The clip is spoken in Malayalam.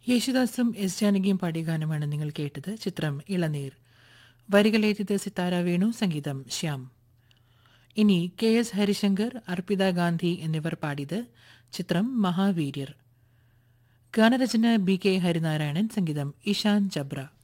യേശുദാസും എസ് ജാനകിയും പാടിയ ഗാനമാണ് നിങ്ങൾ കേട്ടത്. ചിത്രം ഇളനീർ. വരികളെഴുതിയത് സിത്താര വേണു, സംഗീതം ശ്യാം. ഇനി കെ എസ് ഹരിശങ്കർ, അർപ്പിത ഗാന്ധി എന്നിവർ പാടിയത്. ചിത്രം മഹാവീര്യർ. ഗാനരചന ബി കെ ഹരിനാരായണൻ, സംഗീതം ഇഷാൻ ചബ്ര.